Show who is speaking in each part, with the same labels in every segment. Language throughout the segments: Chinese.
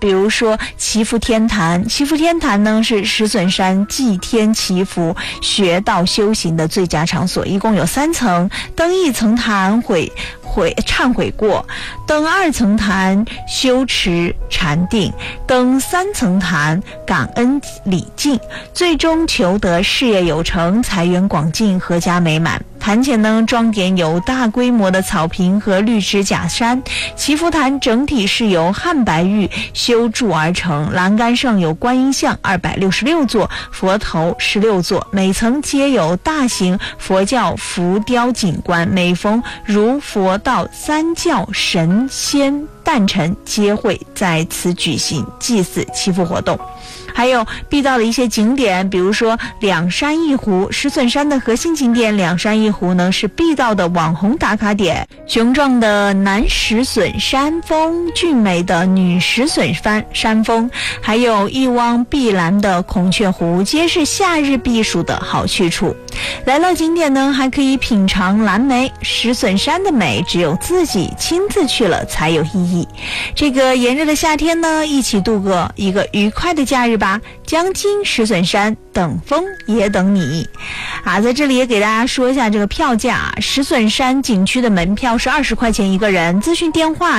Speaker 1: 比如说祈福天坛，祈福天坛呢是石笋山祭天祈福、学道修行的最佳场所，一共有3层，登1层坛忏悔过，登2层坛修持禅定，登3层坛感恩礼敬，最终求得事业有成、财源广进、阖家美满。坛前呢装点有大规模的草坪和绿植假山，祈福坛整体是由汉白玉修筑而成，栏杆上有观音像266座，佛头16座，每层皆有大型佛教浮雕景观，每逢如佛道三教神仙诞辰皆会在此举行祭祀祈福活动。还有必到的一些景点，比如说两山一湖，石笋山的核心景点两山一湖呢是必到的网红打卡点，雄壮的南石笋山峰，俊美的女石笋山峰，还有一汪碧蓝的孔雀湖，皆是夏日避暑的好去处。来到景点呢，还可以品尝蓝莓，石笋山的美只有自己亲自去了才有意义。这个炎热的夏天呢，一起度过一个愉快的假日吧。将经石笋山，等风也等你在这里也给大家说一下这个票价，石笋山景区的门票是20块钱一个人，咨询电话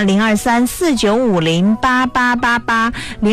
Speaker 1: 02349508888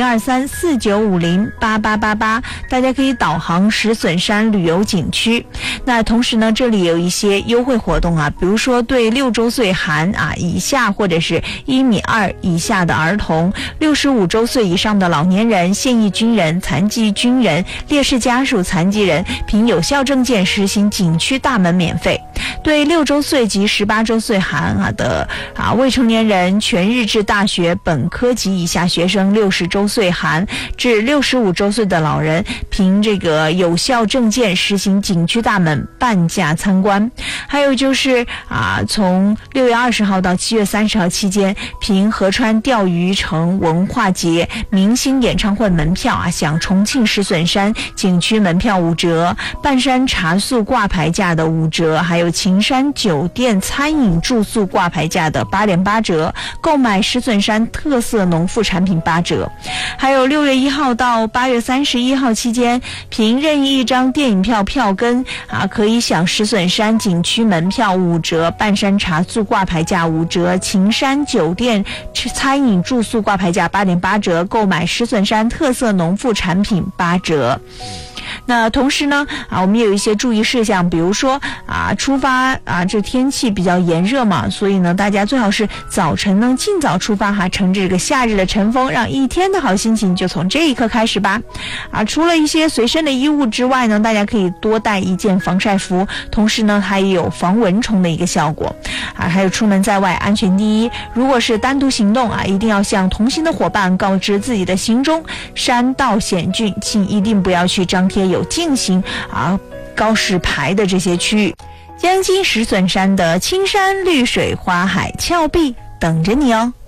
Speaker 1: 02349508888，大家可以导航石笋山旅游景区。那同时呢，这里有一些优惠活动比如说对6周岁含以下或者是1.2米以下的儿童，65周岁以上的老年人、现役军人、残疾军人、烈士家属、残疾人，凭有效证件实行景区大门免费。对6周岁及18周岁含的未成年人、全日制大学本科及以下学生，60周岁含至65周岁的老人，凭这个有效证件实行景区大门半价参观。还有就是从6月20号到7月30号期间，凭合川钓鱼城文化节明星演唱会门票享重庆石笋山景区门票5折，半山茶宿挂牌价的5折，还有秦山酒店餐饮住宿挂牌价的8.8折，购买石笋山特色农副产品8折。还有6月1号到8月31号期间，凭任意一张电影票票根可以享石笋山景区门票5折，半山茶宿挂牌价5折，秦山酒店餐饮住宿挂牌价8.8折，购买石笋山特色农副产品8折。那同时呢我们有一些注意事项，比如说出发这天气比较炎热嘛，所以呢大家最好是早晨呢尽早出发乘着这个夏日的晨风，让一天的好心情就从这一刻开始吧。除了一些随身的衣物之外呢，大家可以多带一件防晒服，同时呢还有防蚊虫的一个效果还有出门在外安全第一，如果是单独行动一定要向同行的伙伴告知自己的行踪，山道险峻，请一定不要去张贴有禁行告示牌的这些区域。将经石笋山的青山绿水花海峭壁等着你哦。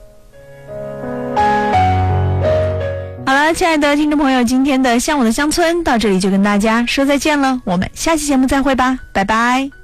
Speaker 1: 好了，亲爱的听众朋友，今天的向我的乡村到这里就跟大家说再见了，我们下期节目再会吧，拜拜。